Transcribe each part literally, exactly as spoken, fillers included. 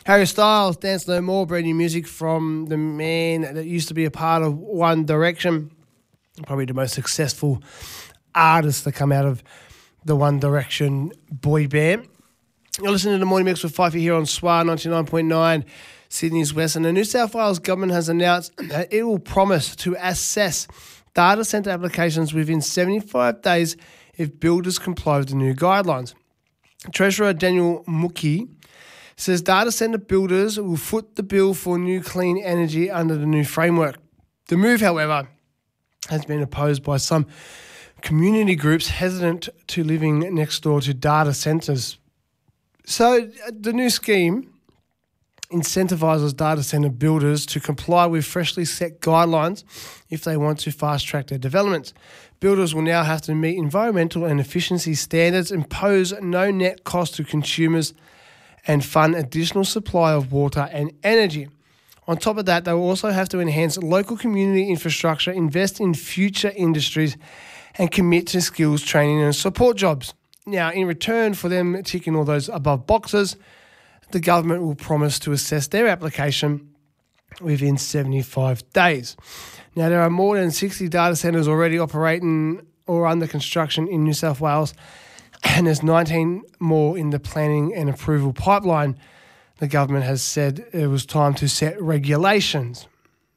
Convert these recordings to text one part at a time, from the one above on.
Harry Styles, Dance No More, brand new music from the man that used to be a part of One Direction. Probably the most successful artist to come out of the One Direction boy band. You're listening to the Morning Mix with Fifey here on S W A ninety-nine point nine, Sydney's West. And the New South Wales government has announced that it will promise to assess data centre applications within seventy-five days if builders comply with the new guidelines. Treasurer Daniel Mookie says data centre builders will foot the bill for new clean energy under the new framework. The move, however, has been opposed by some community groups hesitant to living next door to data centres. So the new scheme incentivises data centre builders to comply with freshly set guidelines if they want to fast-track their developments. Builders will now have to meet environmental and efficiency standards, impose no net cost to consumers, and fund additional supply of water and energy. On top of that, they will also have to enhance local community infrastructure, invest in future industries, and commit to skills training and support jobs. Now, in return for them ticking all those above boxes, the government will promise to assess their application within seventy-five days. Now, there are more than sixty data centres already operating or under construction in New South Wales, and there's nineteen more in the planning and approval pipeline. The government has said it was time to set regulations.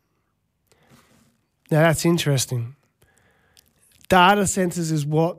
Now, that's interesting. Data centres is what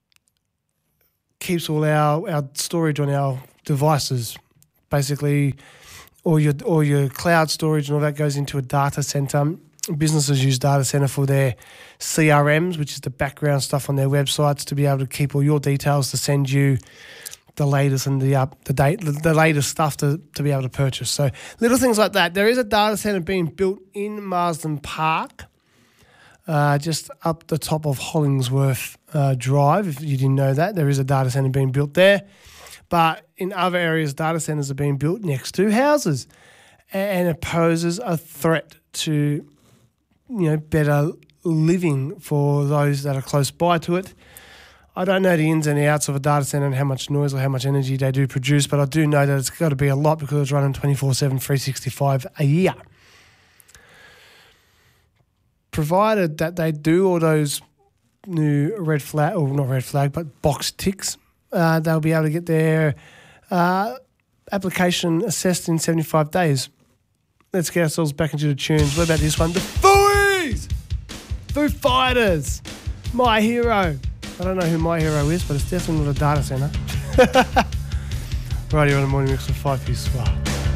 keeps all our, our storage on our devices. Basically, all your all your cloud storage and all that goes into a data centre. Businesses use data centre for their C R Ms, which is the background stuff on their websites, to be able to keep all your details to send you the latest and the up the date the, the latest stuff to, to be able to purchase. So little things like that. There is a data centre being built in Marsden Park, uh, just up the top of Hollingsworth uh, Drive. If you didn't know that, there is a data centre being built there. But in other areas, data centres are being built next to houses, and it poses a threat to, you know, better living for those that are close by to it. I don't know the ins and outs of a data centre and how much noise or how much energy they do produce, but I do know that it's got to be a lot because it's running twenty-four seven, three sixty-five a year. Provided that they do all those new red flag, or not red flag, but box ticks, uh, they'll be able to get their uh, application assessed in seventy-five days. Let's get ourselves back into the tunes. What about this one? The Fooey's! Foo Fighters! My Hero. I don't know who My Hero is, but it's definitely not a data centre. Right here on the Morning Mix with Fifey S W A.